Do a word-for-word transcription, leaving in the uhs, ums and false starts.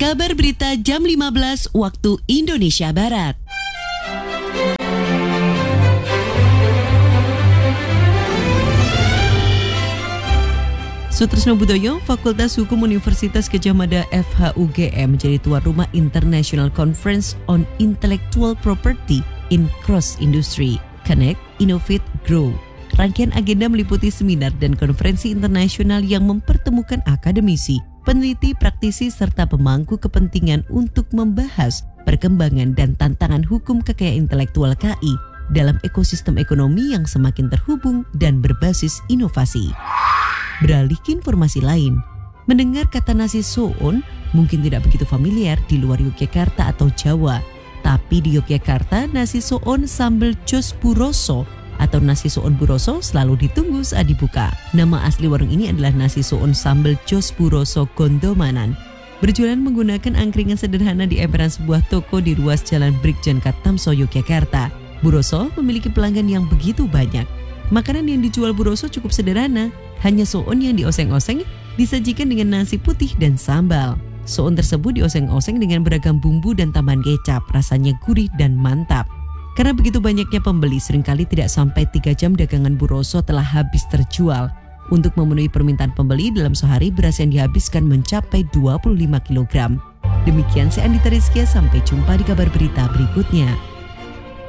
Kabar berita jam lima belas waktu Indonesia Barat. Sutrisno Budoyo, Fakultas Hukum Universitas Gadjah Mada F H U G M menjadi tuan rumah International Conference on Intellectual Property in Cross Industry, Connect, Innovate, Grow. Rangkaian agenda meliputi seminar dan konferensi internasional yang mempertemukan akademisi, peneliti, praktisi, serta pemangku kepentingan untuk membahas perkembangan dan tantangan hukum kekayaan intelektual K I dalam ekosistem ekonomi yang semakin terhubung dan berbasis inovasi. Beralih ke informasi lain, mendengar kata nasi so'on mungkin tidak begitu familiar di luar Yogyakarta atau Jawa. Tapi di Yogyakarta, nasi so'on sambal jos buroso atau nasi so'on buroso selalu ditunggu saat dibuka. Nama asli warung ini adalah nasi so'on sambal jos buroso Gondomanan. Berjualan menggunakan angkringan sederhana di emperan sebuah toko di ruas Jalan Brigjen Katamso, Yogyakarta. Buroso memiliki pelanggan yang begitu banyak. Makanan yang dijual Buroso cukup sederhana, hanya so'on yang dioseng-oseng disajikan dengan nasi putih dan sambal. So'on tersebut dioseng-oseng dengan beragam bumbu dan tambahan kecap, rasanya gurih dan mantap. Karena begitu banyaknya pembeli, seringkali tidak sampai tiga jam dagangan Buroso telah habis terjual. Untuk memenuhi permintaan pembeli, dalam sehari beras yang dihabiskan mencapai dua puluh lima kilogram. Demikian saya Andita Rizkia, sampai jumpa di kabar berita berikutnya.